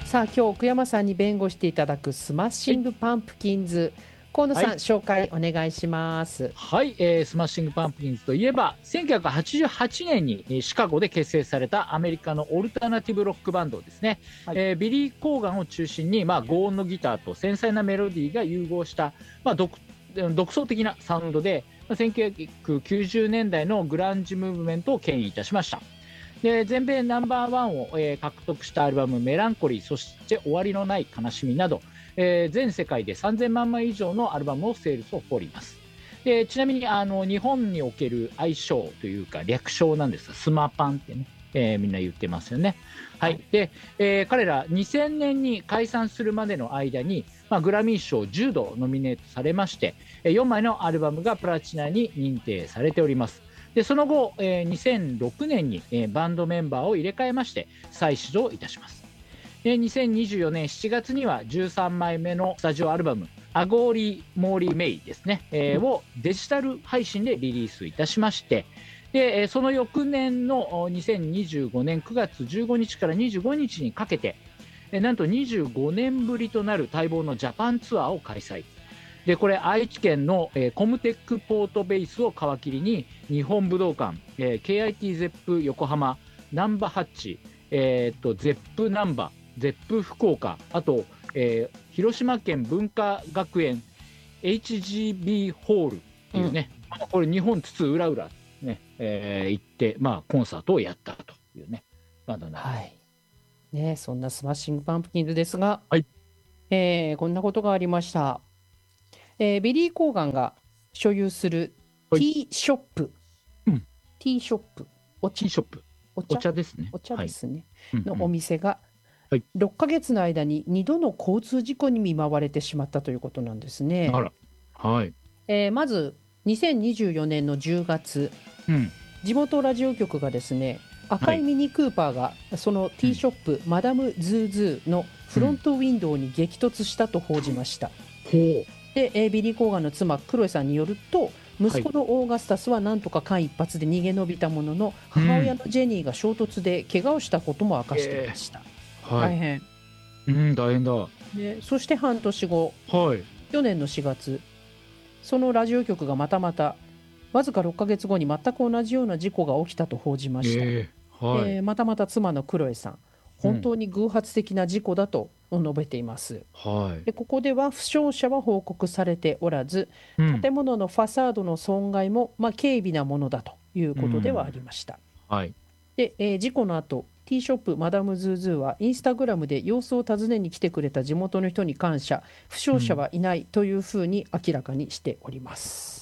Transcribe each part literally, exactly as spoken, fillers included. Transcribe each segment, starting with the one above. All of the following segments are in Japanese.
さあ今日奥山さんに弁護していただくスマッシングパンプキンズ、河野さん、 はい、 紹介お願いします。 はい、えー、スマッシングパンプキンズといえばせんきゅうひゃくはちじゅうはちねんにシカゴで結成されたアメリカのオルタナティブロックバンドですね、はい、えー、ビリー・コーガンを中心に、まあ、高音のギターと繊細なメロディーが融合した、まあ、独独創的なサウンドで、まあ、せんきゅうひゃくきゅうじゅうねんだいのグランジムーブメントを牽引いたしました。で全米ナンバーワンを、えー、獲得したアルバム「メランコリー」そして「終わりのない悲しみ」など、えー、全世界でさんぜんまんまい以上のアルバムをセールスを誇ります。でちなみにあの日本における愛称というか略称なんですが、スマパンってね、えー、みんな言ってますよね。はい、で、えー、彼らにせんねんに解散するまでの間に、まあ、グラミー賞じゅうどノミネートされまして、よんまいのアルバムがプラチナに認定されております。でその後、えー、にせんろくねんに、えー、バンドメンバーを入れ替えまして再始動いたします。でにせんにじゅうよねんしちがつにはじゅうさんまいめのスタジオアルバム「アゴーリー・モーリー・メイ」ですね、えー、をデジタル配信でリリースいたしまして、でその翌年のにせんにじゅうごねんくがつじゅうごにちからにじゅうごにちにかけて、なんとにじゅうごねんぶりとなる待望のジャパンツアーを開催。でこれ愛知県の、えー、コムテックポートベースを皮切りに日本武道館、えー、ケーアイティーゼップ 横浜、ナンバハッチ、えー、とゼップナンバ、ゼップ福岡、あと、えー、広島県文化学園 エイチジービー ホールっていうね、うん、これ日本津々浦々ね、えー、行って、まあ、コンサートをやったというねバンドになります。 はいね、そんなスマッシングパンプキンズですが、 はい、 えー、こんなことがありました。えー、ビリー・コーガンが所有するティーショップ、 うん、 ティーショップ、お茶、 ティーショップ、お茶、お茶ですね。 お茶ですね、 はい、 のお店がろっかげつの間ににどの交通事故に見舞われてしまったということなんですね。 あら、はい、 えー、まずにせんにじゅうよねんのじゅうがつ、うん、地元ラジオ局がですね、赤いミニクーパーがそのティーショップ、うん、マダムズーズーのフロントウィンドウに激突したと報じました。うん、で、えー、ビリー・コーガンの妻クロエさんによると、息子のオーガスタスはなんとか間一髪で逃げ延びたものの、母親のジェニーが衝突で怪我をしたことも明かしていました。えーはい、大変、 うん、大変だ。 でそして半年後、 はい、 去年のしがつ、そのラジオ局がまたまたわずかろっかげつごに全く同じような事故が起きたと報じました。えーはいえー、またまた妻のクロエさん、本当に偶発的な事故だと述べています。はい、でここでは負傷者は報告されておらず、うん、建物のファサードの損害も、まあ、軽微なものだということではありました。うん、はい、でえー、事故の後、ティーショップマダムズーズーはインスタグラムで様子を尋ねに来てくれた地元の人に感謝、負傷者はいないというふうに明らかにしております。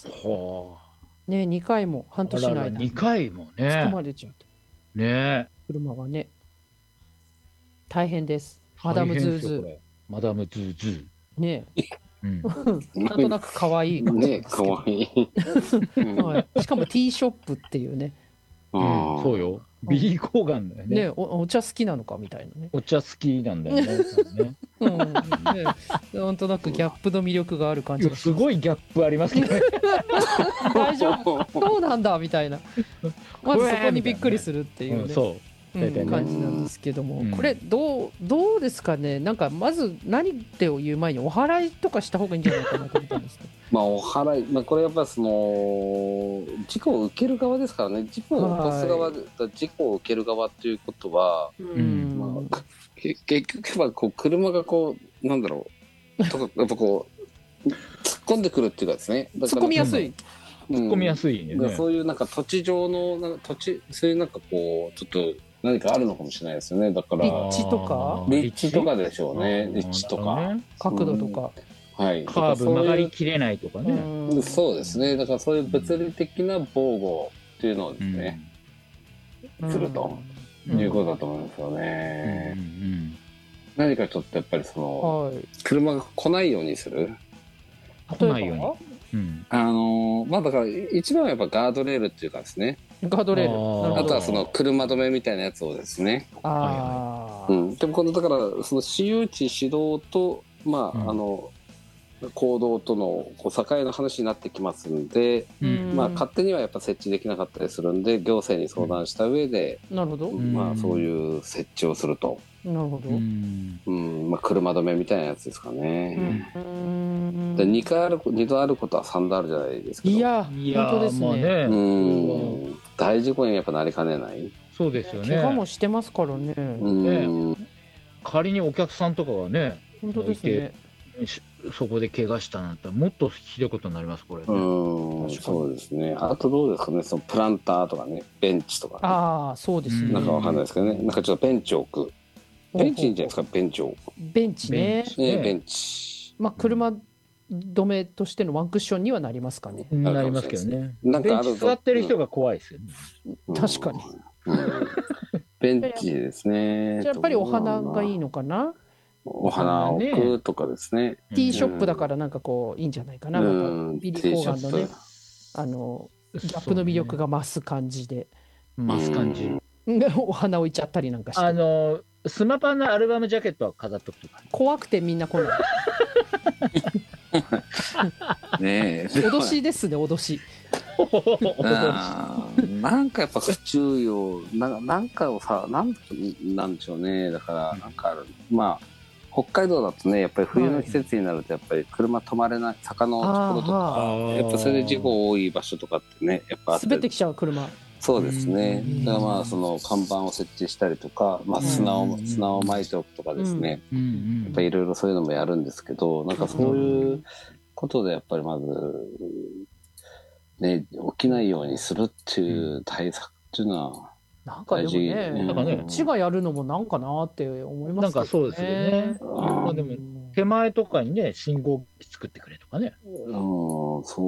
うん、はあね、にかいも半年の間ににかいもね突っ込まれちゃうとね、車がね、大変です。マダムズーズー、 マダムズーズーね、 うん、なんとなく可愛い感じですけど、ね、可愛いはい、しかもティーショップっていうね、 うん、そうよ、ビリー・コーガンだよね。 ね、お、お茶好きなのかみたいなね。 お茶好きなんだよね。ねうん、ね、なんとなくギャップの魅力がある感じがすごいギャップありますけどね。 大丈夫、そうなんだみたいな。まずそこにびっくりするっていうね。うん、そう。うん、感じなんですけども、うん、これどうどうですかね。なんかまず何ってを言う前にお祓いとかした方がいいんじゃないかなと思ったんですけど。 まあお祓い、まあ、これやっぱその事故を受ける側ですからね。事故を起こす側、事故を受ける側ということは、うんまあ、結局はこう車がこうなんだろうとかやっぱこう突っ込んでくるっていうかですね。 突っ込みやすい。 突っ込みやすいね。 そういうなんか土地上のなんか土地そういうなんかこうちょっと何かあるのかもしれないですよね。だから立地とか立地とかでしょうね。立地とか、 ね、角度とか、 うん、はい、 カーブ曲がりきれないとかね。 うそうですね。だからそういう物理的な防護っていうのをですね、うん、するということだと思うんですよね。うんうん、何かちょっとやっぱりその、はい、車が来ないようにする。 来ないように。 うん、あのー、まあだから一番はやっぱガードレールっていうかですね。 ガードレール。あとはその車止めみたいなやつをですね。ああ。うん。でもこのだからその私有地指導とまあ、うん、あの行動とのこう境の話になってきますんで、 うん、 まあ、勝手にはやっぱ設置できなかったりするんで行政に相談した上で、 なるほど、 まあ、そういう設置をすると、 なるほど、 うんうんまあ、車止めみたいなやつですかね。 うん、 でにかいあるにどあることはさんどあるじゃないですか。 いやいや本当ですね、 まあね、 うん大事故にやっぱなりかねない。 そうですよね。 怪我もしてますからね。 うんね仮にお客さんとかがね、 本当ですね。 そこで怪我したなんてもっとひどいことになりますこれ、ね。 うんそうですね。あとどうですかね、そのプランターとかね、ベンチとか、ね、 ああそうですね。 なんかわかんないですけどね、なんかちょっとベンチを置く。ベンチいいんじゃないですか、ベンチを。 ベンチね。 ベンチね、 ベンチ。 まあ車止めとしてのワンクッションにはなりますかね。 なりますけどね。なんかベンチ座ってる人が怖いですよね。 うん、確かに。 うん、ベンチですね。 じゃやっぱりお花がいいのかな。 お花を置くとかですね。 ティーショップだからなんかこういいんじゃないかな。またビリー・コーガンのね、あのギャップの魅力が増す感じで。 増す感じ。 お花置いちゃったりなんかして。 あのスマパンのアルバムジャケットは飾っとくとか。 怖くてみんな来ない。 ねえ。 脅しですね、脅し。 なんかやっぱ不注意をななんかをさなんなんでしょうね。だからなんかまあ北海道だとねやっぱり冬の季節になるとやっぱり車止まれない坂のところとかやっぱそれで事故多い場所とかってねやっぱあって滑ってきちゃう車。 そうですね。だからまあその看板を設置したりとか、まあ砂を砂を撒いておくとかですね。やっぱいろいろそういうのもやるんですけど、なんかそういうことでやっぱりまずね起きないようにするっていう対策っていうのはなんかでもね、なんかね、こっちがやるのもなんかなって思いますけどね。 なんかそうですよね。まあでも手前とかにね信号機作ってくれとかね。 うん、そう。